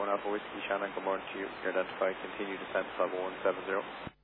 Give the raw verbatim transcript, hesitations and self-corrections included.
one Alpha Whiskey, Shannon, good morning to you. You're identified, continue descent level one seven zero.